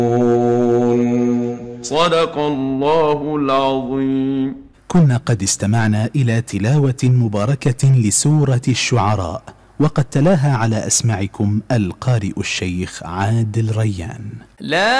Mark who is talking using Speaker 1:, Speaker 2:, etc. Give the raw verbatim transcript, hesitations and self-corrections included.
Speaker 1: صدق الله العظيم.
Speaker 2: كنا قد استمعنا إلى تلاوة مباركة لسورة الشعراء، وقد تلاها على أسماعكم القارئ الشيخ عادل ريان.
Speaker 3: لا